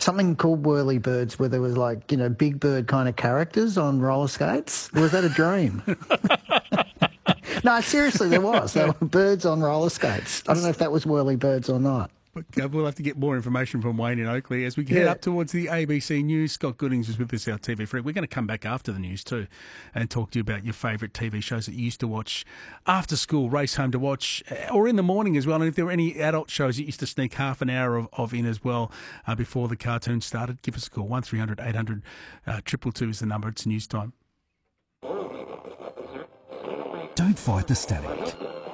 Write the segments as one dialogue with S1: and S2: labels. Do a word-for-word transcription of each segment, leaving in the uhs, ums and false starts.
S1: something called Whirlybirds where there was like, you know, Big Bird kind of characters on roller skates? Or was that a dream? No, seriously, there was. There were birds on roller skates. I don't know if that was Whirlybirds or not.
S2: We'll have to get more information from Wayne in Oakley. As we head
S1: Yeah.
S2: up towards the A B C News, Scott Goodings is with us, our T V freak. We're going to come back after the news too and talk to you about your favourite T V shows that you used to watch after school, race home to watch, or in the morning as well. And if there were any adult shows you used to sneak half an hour of, of in as well uh, before the cartoon started, give us a call. one three hundred eight hundred two two two is the number. It's news time.
S3: Don't fight the static.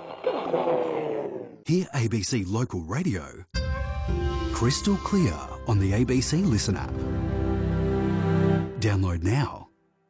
S3: Hear A B C Local Radio crystal clear on the A B C Listen app. Download now.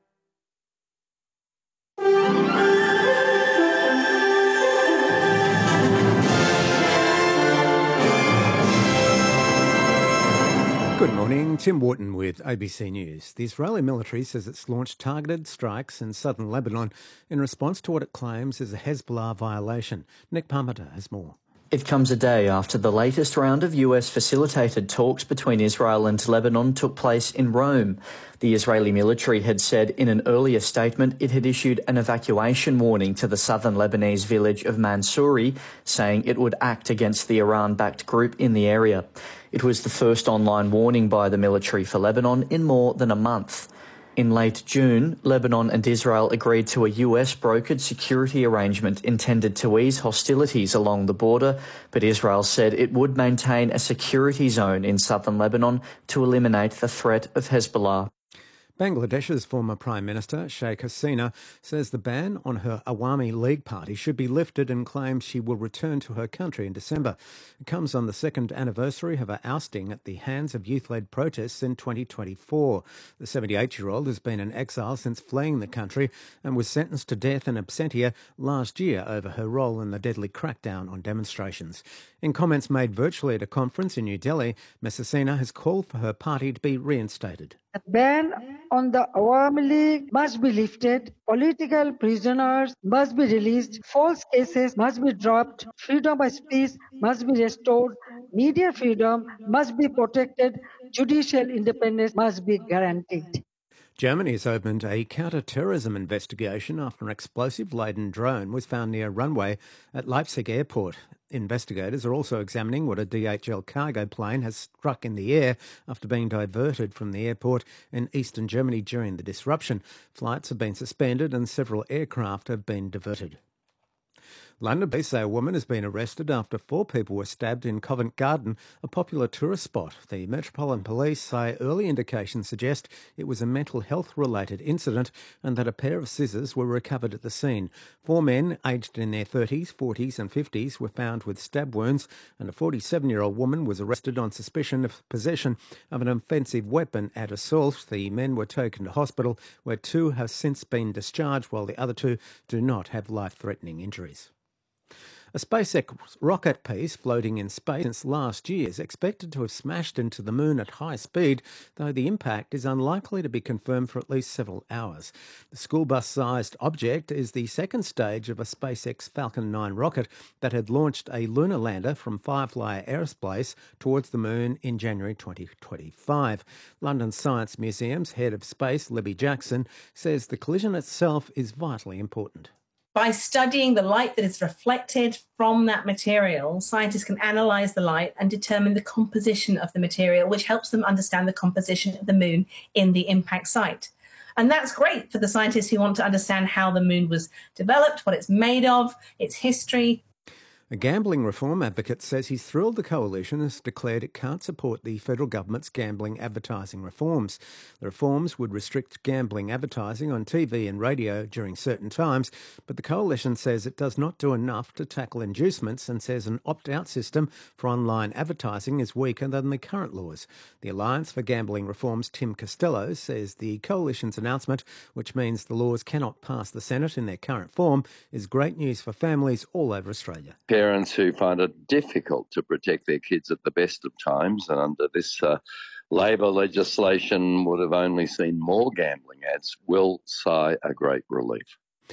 S4: Good morning, Tim Wharton with A B C News. The Israeli military says it's launched targeted strikes in southern Lebanon in response to what it claims is a Hezbollah violation. Nick Parmenter has more.
S5: It comes a day after the latest round of U S-facilitated talks between Israel and Lebanon took place in Rome. The Israeli military had said in an earlier statement it had issued an evacuation warning to the southern Lebanese village of Mansouri, saying it would act against the Iran-backed group in the area. It was the first online warning by the military for Lebanon in more than a month. In late June, Lebanon and Israel agreed to a U S-brokered security arrangement intended to ease hostilities along the border, but Israel said it would maintain a security zone in southern Lebanon to eliminate the threat of Hezbollah.
S4: Bangladesh's former Prime Minister, Sheikh Hasina, says the ban on her Awami League party should be lifted and claims she will return to her country in December. It comes on the second anniversary of her ousting at the hands of youth-led protests in twenty twenty-four. The seventy-eight-year-old has been in exile since fleeing the country and was sentenced to death in absentia last year over her role in the deadly crackdown on demonstrations. In comments made virtually at a conference in New Delhi, Miz Hasina has called for her party to be reinstated.
S6: The ban on the Awami League must be lifted, political prisoners must be released, false cases must be dropped, freedom of speech must be restored, media freedom must be protected, judicial independence must be guaranteed.
S4: Germany has opened a counter-terrorism investigation after an explosive-laden drone was found near a runway at Leipzig airport. Investigators are also examining what a D H L cargo plane has struck in the air after being diverted from the airport in eastern Germany during the disruption. Flights have been suspended and several aircraft have been diverted. London police say a woman has been arrested after four people were stabbed in Covent Garden, a popular tourist spot. The Metropolitan Police say early indications suggest it was a mental health-related incident and that a pair of scissors were recovered at the scene. Four men, aged in their thirties, forties and fifties, were found with stab wounds, and a forty-seven-year-old woman was arrested on suspicion of possession of an offensive weapon at assault. The men were taken to hospital, where two have since been discharged, while the other two do not have life-threatening injuries. A SpaceX rocket piece floating in space since last year is expected to have smashed into the moon at high speed, though the impact is unlikely to be confirmed for at least several hours. The school bus-sized object is the second stage of a SpaceX Falcon nine rocket that had launched a lunar lander from Firefly Aerospace towards the moon in January twenty twenty-five. London Science Museum's head of space, Libby Jackson, says the collision itself is vitally important.
S7: By studying the light that is reflected from that material, scientists can analyse the light and determine the composition of the material, which helps them understand the composition of the moon in the impact site. And that's great for the scientists who want to understand how the moon was developed, what it's made of, its history.
S4: A gambling reform advocate says he's thrilled the coalition has declared it can't support the federal government's gambling advertising reforms. The reforms would restrict gambling advertising on T V and radio during certain times, but the coalition says it does not do enough to tackle inducements and says an opt-out system for online advertising is weaker than the current laws. The Alliance for Gambling Reform's Tim Costello says the coalition's announcement, which means the laws cannot pass the Senate in their current form, is great news for families all over Australia.
S8: Parents who find it difficult to protect their kids at the best of times, and under this uh, Labor legislation would have only seen more gambling ads, will sigh a great relief.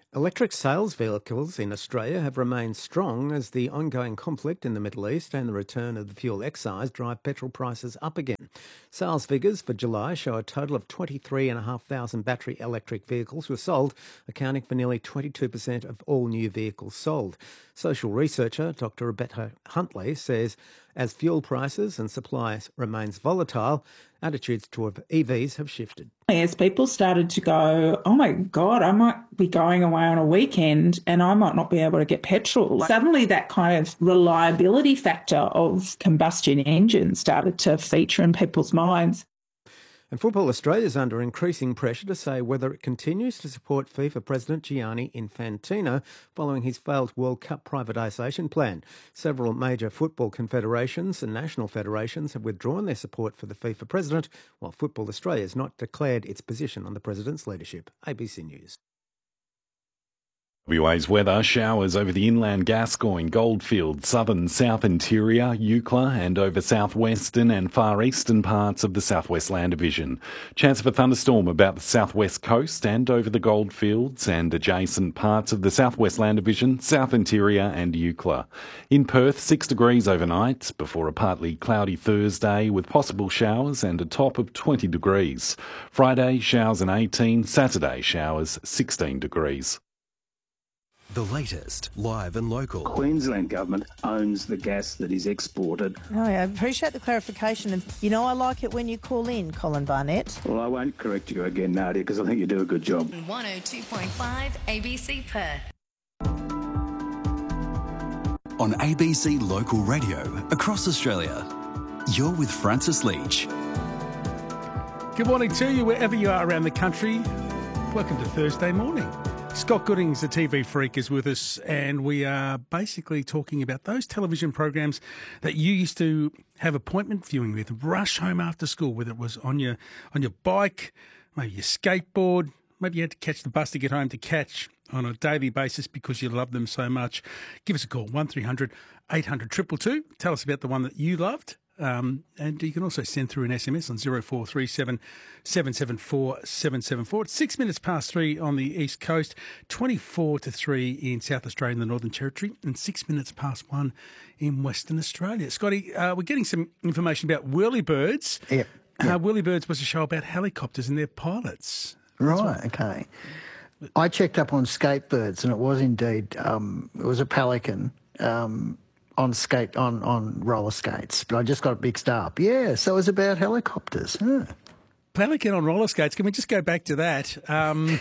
S4: Electric sales vehicles in Australia have remained strong as the ongoing conflict in the Middle East and the return of the fuel excise drive petrol prices up again. Sales figures for July show a total of twenty-three thousand five hundred battery electric vehicles were sold, accounting for nearly twenty-two percent of all new vehicles sold. Social researcher Doctor Rebecca Huntley says as fuel prices and supply remains volatile, attitudes toward E Vs have shifted.
S9: As people started to go, oh my God, I might be going away on a weekend and I might not be able to get petrol. Suddenly that kind of reliability factor of combustion engines started to feature in people's minds.
S4: And Football Australia is under increasing pressure to say whether it continues to support FIFA President Gianni Infantino following his failed World Cup privatisation plan. Several major football confederations and national federations have withdrawn their support for the FIFA president, while Football Australia has not declared its position on the president's leadership. A B C News.
S10: W A's weather, showers over the inland Gascoyne, Goldfields, southern South Interior, Eucla and over southwestern and far eastern parts of the Southwest Land Division. Chance of a thunderstorm about the southwest coast and over the Goldfields and adjacent parts of the Southwest Land Division, South Interior and Eucla. In Perth, six degrees overnight before a partly cloudy Thursday with possible showers and a top of twenty degrees. Friday, showers and eighteen, Saturday, showers sixteen degrees.
S3: The latest, live and local.
S11: Queensland Government owns the gas that is exported.
S12: Oh, I appreciate the clarification. And, you know, I like it when you call in, Colin Barnett.
S11: Well, I won't correct you again, Nadia, because I think you do a good job.
S13: one oh two point five A B C Perth.
S3: On A B C Local Radio, across Australia, you're with Francis Leach.
S2: Good morning to you, wherever you are around the country. Welcome to Thursday morning. Scott Goodings, the T V freak, is with us, and we are basically talking about those television programs that you used to have appointment viewing with, rush home after school, whether it was on your on your bike, maybe your skateboard, maybe you had to catch the bus to get home to catch on a daily basis because you love them so much. Give us a call, one three hundred eight hundred two two two. Tell us about the one that you loved. Um, and you can also send through an S M S on zero four three seven, seven seven four, seven seven four. It's six minutes past three on the East Coast, twenty-four to three in South Australia and the Northern Territory, and six minutes past one in Western Australia. Scotty, uh, we're getting some information about Whirlybirds.
S1: Yeah.
S2: Uh, Whirlybirds was a show about helicopters and their pilots.
S1: Right, okay. I checked up on Skatebirds, and it was indeed, um, it was a pelican. Um, on skate on, on roller skates, but I just got mixed up. Yeah, so it was about helicopters. Huh.
S2: Pelican on roller skates. Can we just go back to that? Um...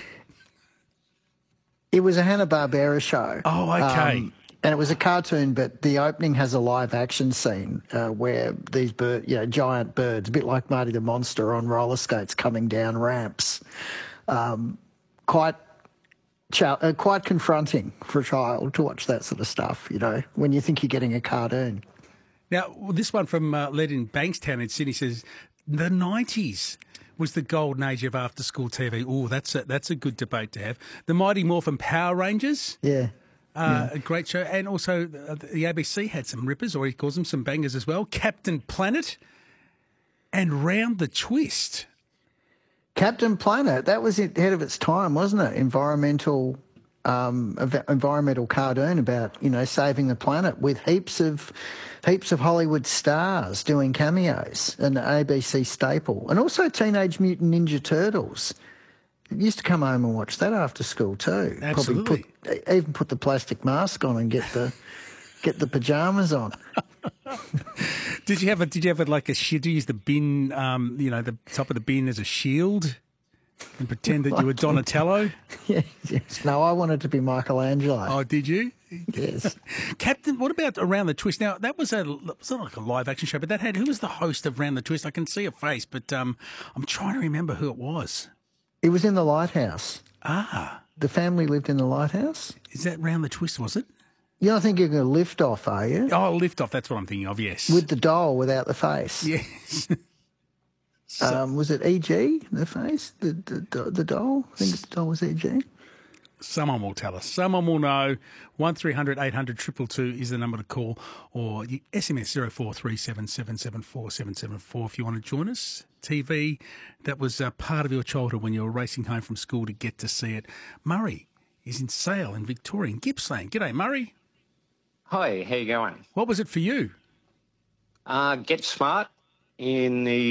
S1: It was a Hanna-Barbera show.
S2: Oh, okay.
S1: Um, and it was a cartoon, but the opening has a live action scene uh, where these bird, you know, giant birds, a bit like Marty the Monster on roller skates coming down ramps. Um, quite Uh, quite confronting for a child to watch that sort of stuff, you know, when you think you're getting a cartoon.
S2: Now, this one from uh, Led in Bankstown in Sydney says the nineties was the golden age of after-school T V. Oh, that's a, that's a good debate to have. The Mighty Morphin Power Rangers.
S1: Yeah.
S2: Uh,
S1: yeah.
S2: A great show. And also uh, the A B C had some rippers, or he calls them some bangers as well. Captain Planet and Round the Twist.
S1: Captain Planet, that was ahead of its time, wasn't it? Environmental, um, environmental cartoon about, you know, saving the planet with heaps of, heaps of Hollywood stars doing cameos, an A B C staple, and also Teenage Mutant Ninja Turtles. You used to come home and watch that after school too.
S2: Absolutely.
S1: Probably put, even put the plastic mask on and get the get the pajamas on.
S2: Did you have a? Did you have a, like a? Did you use the bin? Um, you know, the top of the bin as a shield, and pretend that you were Donatello?
S1: Yes, yes. No, I wanted to be Michelangelo.
S2: Oh, did you?
S1: Yes.
S2: Captain. What about Around the Twist? Now that was a. It was not like a live action show, but that had who was the host of Around the Twist? I can see a face, but um, I'm trying to remember who it was.
S1: It was in the lighthouse.
S2: Ah,
S1: the family lived in the lighthouse.
S2: Is that Round the Twist? Was it?
S1: You're not thinking of Lift Off, are you?
S2: Oh, Lift Off, that's what I'm thinking of, yes.
S1: With the doll without the face.
S2: Yes.
S1: so, um, was it E G, the face, the, the the doll? I think the doll was E G.
S2: Someone will tell us. Someone will know. one three hundred eight hundred two two two is the number to call, or you S M S zero four three seven, seven seven four, seven seven four if you want to join us. T V, that was uh, part of your childhood when you were racing home from school to get to see it. Murray is in Sale in Victoria, in Gippsland. G'day, Murray.
S14: Hi, how you going?
S2: What was it for you?
S14: Uh, Get Smart in the